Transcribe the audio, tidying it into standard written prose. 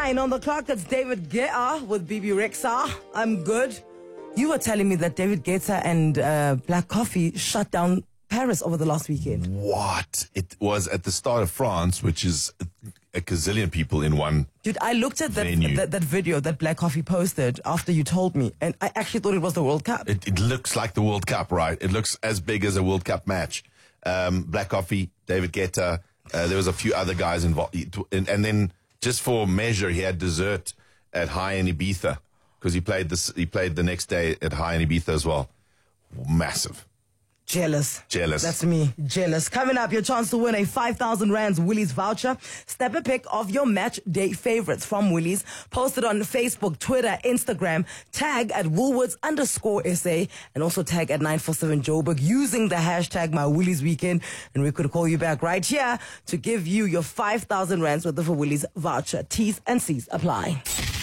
9 on the clock. It's David Guetta with BB Rexa. I'm good. You were telling me that David Guetta and Black Coffee shut down Paris over the last weekend. What? It was at the start of France, which is a gazillion people in one. Dude, I looked at that video that Black Coffee posted after you told me, and I actually thought it was the World Cup. It looks like the World Cup, right? It looks as big as a World Cup match. Black Coffee, David Guetta, there was a few other guys involved. And then just for measure, he had dessert at High in Ibiza because he played the next day at High in Ibiza as well. Massive. Jealous. That's me. Jealous. Coming up, your chance to win a 5,000 Rands Woolies voucher. Snap a pic of your match day favorites from Woolies. Post it on Facebook, Twitter, Instagram. Tag at Woolworths_SA and also tag at 947 Joburg using the hashtag MyWooliesWeekend. And we could call you back right here to give you your 5,000 Rands worth of a Woolies voucher. T's and C's apply.